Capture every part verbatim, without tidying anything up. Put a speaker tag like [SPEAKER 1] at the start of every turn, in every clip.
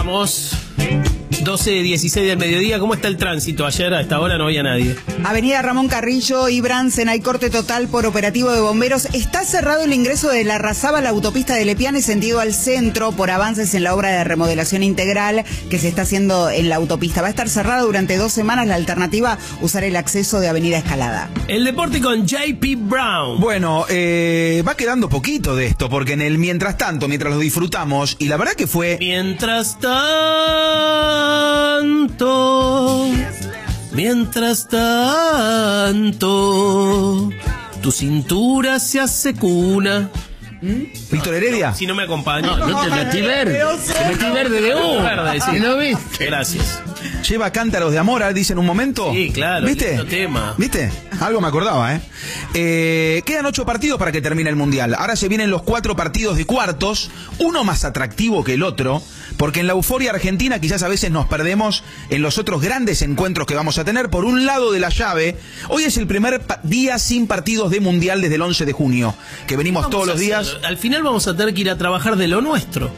[SPEAKER 1] Estamos doce dieciséis del mediodía. ¿Cómo está el tránsito? Ayer a esta hora no había nadie.
[SPEAKER 2] Avenida Ramón Carrillo y Bransen, hay corte total por operativo de bomberos. Está cerrado el ingreso de La Razaba a la autopista de Lepiane sentido al centro por avances en la obra de remodelación integral que se está haciendo en la autopista. Va a estar cerrado durante dos semanas. La alternativa, usar el acceso de Avenida Escalada.
[SPEAKER 1] El deporte con J P Brown.
[SPEAKER 3] Bueno, eh, va quedando poquito de esto, porque en el mientras tanto, mientras lo disfrutamos, y la verdad que fue...
[SPEAKER 1] Mientras tanto, mientras tanto, tu cintura se hace cuna.
[SPEAKER 3] ¿Mm? ¿Víctor Heredia?
[SPEAKER 1] Si no me acompaña.
[SPEAKER 4] No, no te metí verde. Te metí verde de uno.
[SPEAKER 1] Verde, sí.
[SPEAKER 4] ¿No viste?
[SPEAKER 1] Gracias.
[SPEAKER 3] Lleva cántaros de amor, dice en un momento.
[SPEAKER 1] Sí, claro.
[SPEAKER 3] ¿Viste?
[SPEAKER 1] Tema.
[SPEAKER 3] ¿Viste? Algo me acordaba, ¿eh? ¿eh? Quedan ocho partidos para que termine el Mundial. Ahora se vienen los cuatro partidos de cuartos, uno más atractivo que el otro, porque en la euforia argentina quizás a veces nos perdemos en los otros grandes encuentros que vamos a tener. Por un lado de la llave, hoy es el primer día sin partidos de Mundial desde el once de junio, que venimos
[SPEAKER 1] vamos
[SPEAKER 3] todos los
[SPEAKER 1] hacer,
[SPEAKER 3] días.
[SPEAKER 1] Al final vamos a tener que ir a trabajar de lo nuestro.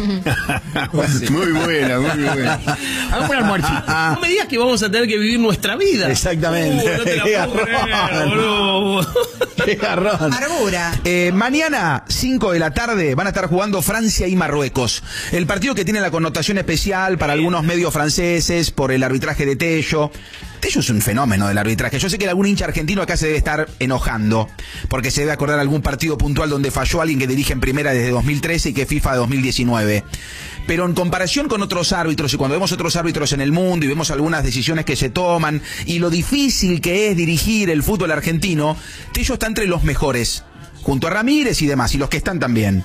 [SPEAKER 4] Muy buena, muy buena. Hagamos un almuerzo.
[SPEAKER 1] No me digas que vamos a tener que vivir nuestra vida.
[SPEAKER 3] Exactamente.
[SPEAKER 1] Uh, no te la
[SPEAKER 3] Qué
[SPEAKER 1] puedo creer, boludo.
[SPEAKER 3] Qué garrón.
[SPEAKER 2] Arbura.
[SPEAKER 3] Eh, mañana, cinco de la tarde, van a estar jugando Francia y Marruecos. El partido que tiene la connotación especial para algunos medios franceses por el arbitraje de Tello. Tello es un fenómeno del arbitraje. Yo sé que algún hincha argentino acá se debe estar enojando, porque se debe acordar algún partido puntual donde falló alguien que dirige en primera desde dos mil trece y que FIFA de dos mil diecinueve. Pero en comparación con otros árbitros, y cuando vemos otros árbitros en el mundo y vemos algunas decisiones que se toman, y lo difícil que es dirigir el fútbol argentino, Tello está entre los mejores, junto a Ramírez y demás, y los que están también.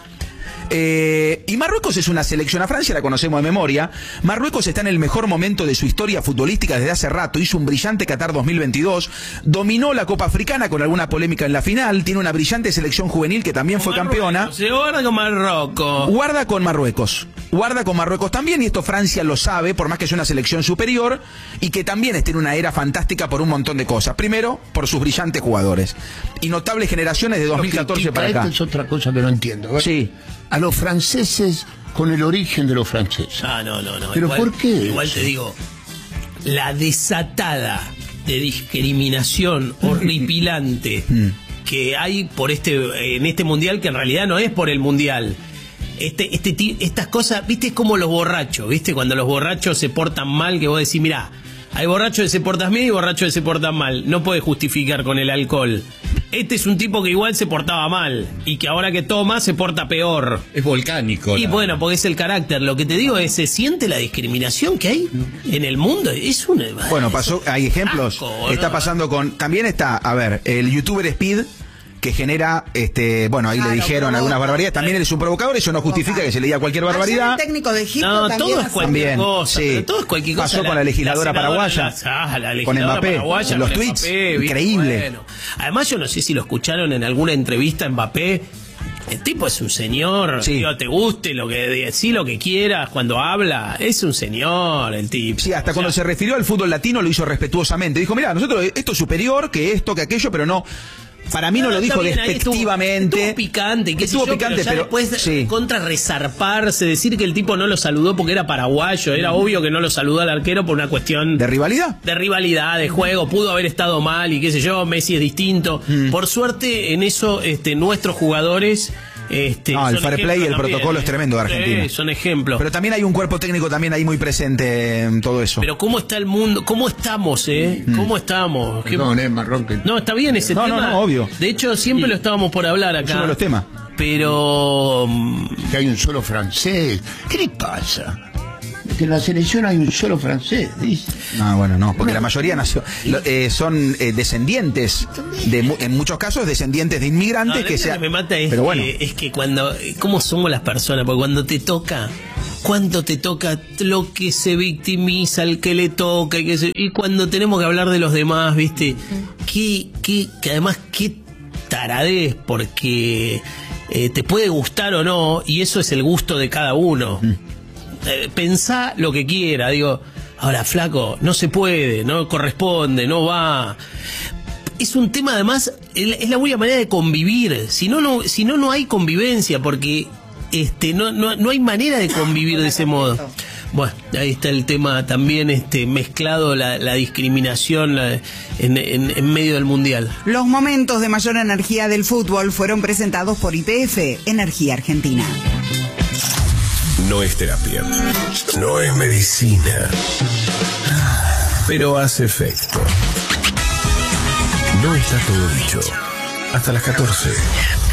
[SPEAKER 3] Eh, y Marruecos es una selección, a Francia la conocemos de memoria. Marruecos está en el mejor momento de su historia futbolística desde hace rato. Hizo un brillante Qatar dos mil veintidós, dominó la Copa Africana con alguna polémica en la final, tiene una brillante selección juvenil que también fue campeona.
[SPEAKER 1] Se guarda con Marruecos.
[SPEAKER 3] Guarda con Marruecos. Guarda con Marruecos también, y esto Francia lo sabe, por más que es una selección superior, y que también está en una era fantástica por un montón de cosas. Primero, por sus brillantes jugadores. Y notables generaciones de dos mil catorce para acá.
[SPEAKER 4] Esto es otra cosa que no entiendo. ¿Verdad?
[SPEAKER 3] Sí.
[SPEAKER 4] A los franceses con el origen de los franceses.
[SPEAKER 1] Ah, no, no, no.
[SPEAKER 4] ¿Pero
[SPEAKER 1] igual,
[SPEAKER 4] por qué?
[SPEAKER 1] Igual te digo, la desatada de discriminación horripilante que hay por este en este mundial, que en realidad no es por el mundial. Este, este, estas cosas, viste, es como los borrachos, viste, cuando los borrachos se portan mal, que vos decís, mirá, hay borrachos que se portan bien y borrachos que se portan mal. No puedes justificar con el alcohol. Este es un tipo que igual se portaba mal y que ahora que toma se porta peor.
[SPEAKER 5] Es volcánico.
[SPEAKER 1] Y
[SPEAKER 5] la...
[SPEAKER 1] bueno, porque es el carácter. Lo que te digo es, ¿se siente la discriminación que hay en el mundo? Es una...
[SPEAKER 3] Bueno, pasó, hay ejemplos.
[SPEAKER 1] Asco,
[SPEAKER 3] está
[SPEAKER 1] ¿no?
[SPEAKER 3] pasando con... También está, a ver, el youtuber Speed, que genera, este, bueno, ahí
[SPEAKER 2] Claro,
[SPEAKER 3] le dijeron
[SPEAKER 2] provoca.
[SPEAKER 3] algunas barbaridades. También él es un provocador, eso no justifica
[SPEAKER 2] Provoca.
[SPEAKER 3] que se le diga cualquier barbaridad.
[SPEAKER 2] Ayer el técnico de Egipto
[SPEAKER 1] No,
[SPEAKER 2] también
[SPEAKER 1] todo es
[SPEAKER 2] hace-
[SPEAKER 1] cualquier
[SPEAKER 3] También,
[SPEAKER 1] cosa.
[SPEAKER 3] sí.
[SPEAKER 1] Pero todo es cualquier cosa.
[SPEAKER 3] Pasó con la legisladora paraguaya.
[SPEAKER 1] la- ah, la
[SPEAKER 3] Con
[SPEAKER 1] legisladora
[SPEAKER 3] Mbappé,
[SPEAKER 1] paraguaya,
[SPEAKER 3] los
[SPEAKER 1] con
[SPEAKER 3] tweets,
[SPEAKER 1] Mbappé, bien,
[SPEAKER 3] increíble.
[SPEAKER 1] bueno. Además, yo no sé si lo escucharon en alguna entrevista a Mbappé. El tipo es un señor.
[SPEAKER 3] Sí.
[SPEAKER 1] Digo, te guste lo que decí, lo que quieras cuando habla. Es un señor el tipo.
[SPEAKER 3] Sí, hasta
[SPEAKER 1] O
[SPEAKER 3] cuando
[SPEAKER 1] sea,
[SPEAKER 3] se refirió al fútbol latino lo hizo respetuosamente. Dijo, mira, nosotros esto es superior que esto, que aquello, pero no... Para mí no,
[SPEAKER 1] no,
[SPEAKER 3] lo dijo
[SPEAKER 1] está bien, ahí estuvo-
[SPEAKER 3] despectivamente.
[SPEAKER 1] Estuvo picante, qué sé
[SPEAKER 3] Estuvo
[SPEAKER 1] yo,
[SPEAKER 3] picante,
[SPEAKER 1] pero, ya
[SPEAKER 3] pero...
[SPEAKER 1] después
[SPEAKER 3] sí.
[SPEAKER 1] contra resarparse, decir que el tipo no lo saludó porque era paraguayo, era obvio que no lo saludó al arquero por una cuestión
[SPEAKER 3] ¿De rivalidad?
[SPEAKER 1] de rivalidad, de juego, pudo haber estado mal y qué sé yo, Messi es distinto.
[SPEAKER 3] Mm.
[SPEAKER 1] Por suerte, en eso este, nuestros jugadores... Este,
[SPEAKER 3] No, el
[SPEAKER 1] son
[SPEAKER 3] fair play y
[SPEAKER 1] ejemplos
[SPEAKER 3] el
[SPEAKER 1] también,
[SPEAKER 3] protocolo
[SPEAKER 1] ¿eh?
[SPEAKER 3] es tremendo de Argentina.
[SPEAKER 1] Sí, son ejemplos.
[SPEAKER 3] Pero también hay un cuerpo técnico también ahí muy presente en todo eso.
[SPEAKER 1] Pero cómo está el mundo, cómo estamos, ¿eh? ¿Cómo estamos? ¿Qué-
[SPEAKER 4] No, no es marrón que...
[SPEAKER 1] No, está bien ese
[SPEAKER 3] No,
[SPEAKER 1] tema.
[SPEAKER 3] no, no, obvio.
[SPEAKER 1] De hecho, siempre lo estábamos por hablar acá.
[SPEAKER 3] Es uno de los temas.
[SPEAKER 1] Pero... mm,
[SPEAKER 4] que hay un solo francés. ¿Qué le pasa? Que en la selección hay un solo francés, dice.
[SPEAKER 3] No, bueno, no, porque la mayoría nació, lo- eh, son eh, descendientes, de, mu- en muchos casos descendientes de inmigrantes
[SPEAKER 1] No, lo
[SPEAKER 3] que
[SPEAKER 1] que
[SPEAKER 3] se...
[SPEAKER 1] me mata es,
[SPEAKER 3] Pero bueno,
[SPEAKER 1] que, es que cuando... ¿Cómo somos las personas? Porque cuando te toca... Cuando te toca lo que se victimiza, el que le toca, y, que se- y cuando tenemos que hablar de los demás, ¿viste? Que, que, que además, qué taradez, porque eh, te puede gustar o no, y eso es el gusto de cada uno.
[SPEAKER 3] Mm.
[SPEAKER 1] Eh, pensá lo que quiera, digo, ahora flaco, no se puede, no corresponde, no va. Es un tema además, es la única manera de convivir, si no, no, si no, no hay convivencia, porque este, no, no, no hay manera de convivir de ese modo. Bueno, ahí está el tema también este mezclado, la, la discriminación la, en, en, en medio del Mundial.
[SPEAKER 2] Los momentos de mayor energía del fútbol fueron presentados por Y P F, Energía Argentina.
[SPEAKER 5] No es terapia, no es medicina, pero hace efecto. No está todo dicho. Hasta las catorce.